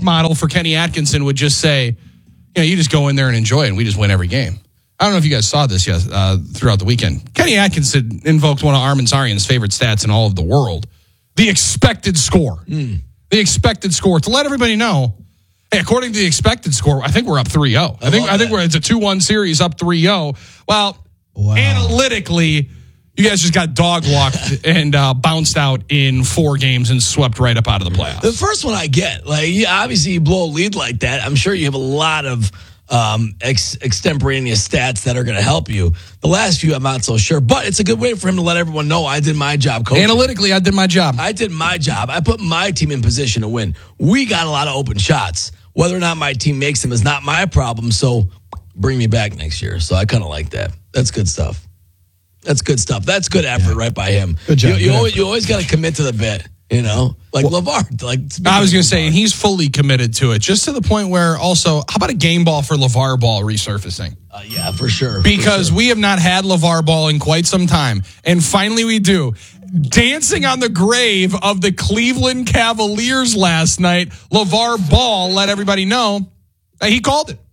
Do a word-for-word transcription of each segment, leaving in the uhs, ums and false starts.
model for Kenny Atkinson would just say, you know, you just go in there and enjoy it, and we just win every game. I don't know if you guys saw this yes, uh, throughout the weekend. Kenny Atkinson invoked one of Armin Zarian's favorite stats in all of the world, the expected score. Mm. The expected score. To let everybody know, hey, according to the expected score, I think we're up three oh. I, I think I think we're it's a two one series up three oh. Well, wow. Analytically, you guys just got dog walked and uh, bounced out in four games and swept right up out of the playoffs. The first one I get, like, obviously you blow a lead like that. I'm sure you have a lot of um, ex- extemporaneous stats that are going to help you. The last few, I'm not so sure, but it's a good way for him to let everyone know I did my job coaching. Analytically, I did my job. I did my job. I put my team in position to win. We got a lot of open shots. Whether or not my team makes them is not my problem, so bring me back next year. So I kind of like that. That's good stuff. That's good stuff. That's good effort yeah. right by him. Good job. You, you good always, you always got to commit to the bit, you know? Like well, LeVar. Like I was going to say, and he's fully committed to it, just to the point where also, how about a game ball for LeVar Ball resurfacing? Uh, yeah, for sure. Because for sure. we have not had LeVar Ball in quite some time. And finally we do. Dancing on the grave of the Cleveland Cavaliers last night, LeVar Ball let everybody know that he called it.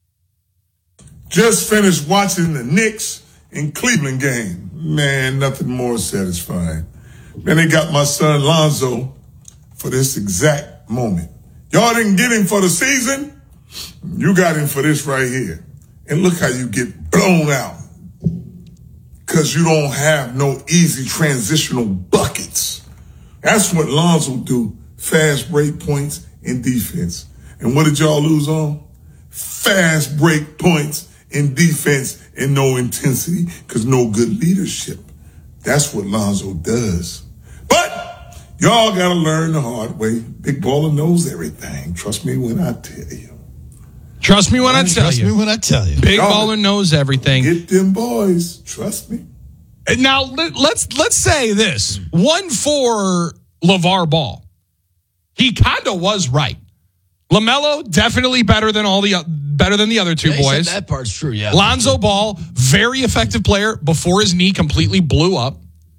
Just finished watching the Knicks in Cleveland game. Man, nothing more satisfying. Man, they got my son Lonzo for this exact moment. Y'all didn't get him for the season. You got him for this right here. And look how you get blown out. Because you don't have no easy transitional buckets. That's what Lonzo do. Fast break points in defense. And what did y'all lose on? Fast break points in defense and no intensity, because no good leadership. That's what Lonzo does. But y'all got to learn the hard way. Big Baller knows everything. Trust me when I tell you. Trust me when I tell Trust you. me when I tell you. Big y'all Baller knows everything. Get them boys. Trust me. Now, let's let's say this. One for LeVar Ball. He kind of was right. LaMelo, definitely better than all the better than the other two yeah, boys. That part's true, yeah. Lonzo Ball, very effective player before his knee completely blew up.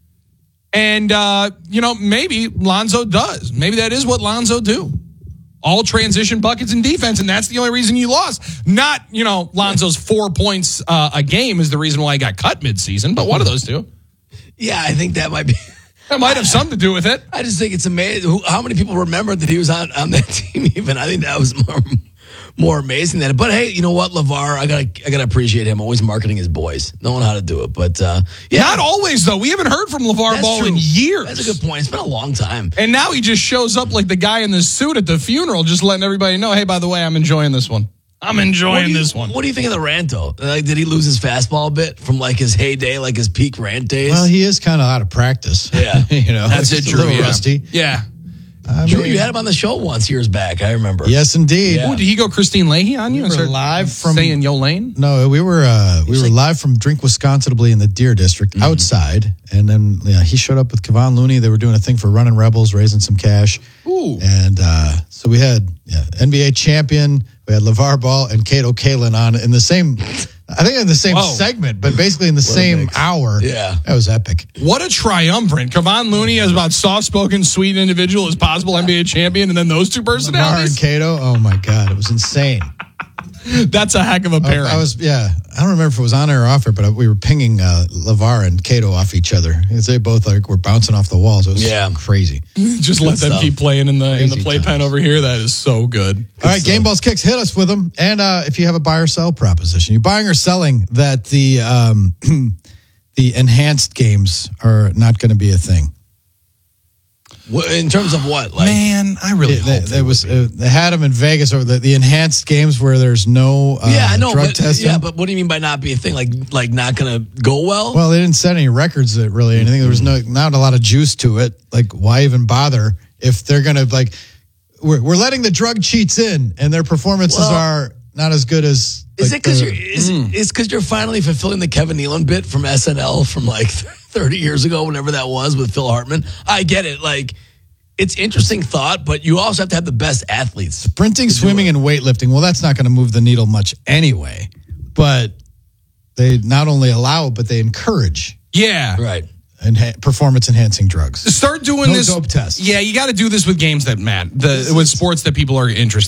And, uh, you know, maybe Lonzo does. Maybe that is what Lonzo do. All transition buckets and defense, and that's the only reason you lost. Not, you know, Lonzo's four points uh, a game is the reason why he got cut midseason, but one of those two. Yeah, I think that might be... That might have something to do with it. I just think it's amazing who, how many people remember that he was on, on that team even. I think that was more more amazing than it. But hey, you know what, LeVar, I gotta I gotta appreciate him always marketing his boys, knowing how to do it. But uh, yeah, not always though. We haven't heard from LeVar Ball true. in years. That's a good point. It's been a long time. And now he just shows up like the guy in the suit at the funeral, just letting everybody know, hey, by the way, I'm enjoying this one. I'm enjoying you, this one. What do you think of the rant, though? Like, did he lose his fastball a bit from like his heyday, like his peak rant days? Well, he is kind of out of practice. Yeah, you know, that's it. True, yeah. rusty. Yeah, I Drew, mean, you had him on the show once years back. I remember. Yes, indeed. Yeah. Ooh, did he go Christine Leahy on you? We were live from saying Yo Lane. No, we were uh, we were like, live from Drink Wisconsinably in the Deer District mm-hmm. outside, and then yeah, he showed up with Kevon Looney. They were doing a thing for Running Rebels, raising some cash. Ooh, and uh, so we had yeah, N B A champion. We had LeVar Ball and Kato Kalin on in the same, I think in the same Whoa. segment, but basically in the same hour. Yeah. That was epic. What a triumvirate. Kevon Looney is about soft-spoken, sweet individual as possible N B A champion, and then those two personalities. LeVar and Kato, oh my God, it was insane. That's a heck of a pairing. I, I was, yeah, I don't remember if it was on air or off air, but we were pinging uh, LeVar and Kato off each other. They both like were bouncing off the walls. It was yeah. crazy. Just good let them stuff. keep playing in the Crazy in the playpen times. over here. That is so good. good All right, stuff. Game Balls Kicks, hit us with them. And uh, if you have a buy or sell proposition, you buying or selling that the um, the enhanced games are not going to be a thing. In terms of what? Like, Man, I really It, hope they, they was uh, they had them in Vegas over the, the enhanced games where there's no uh, yeah, I know, drug but, testing. yeah, but what do you mean by not be a thing? Like, like not gonna go well? Well, they didn't set any records that really anything. There was no not a lot of juice to it. Like, why even bother if they're gonna like? We're we're letting the drug cheats in, and their performances Well, are not as good as. Is like, it because the- you're is mm. it's because you're finally fulfilling the Kevin Nealon bit from S N L from like thirty years ago, whenever that was with Phil Hartman? I get it, like. It's interesting thought, but you also have to have the best athletes. Sprinting, swimming, and weightlifting. Well, that's not going to move the needle much anyway. But they not only allow it, but they encourage. Yeah. Right. Enha- performance-enhancing drugs. Start doing no this. dope tests. Yeah, you got to do this with games that matter, the, with sports that people are interested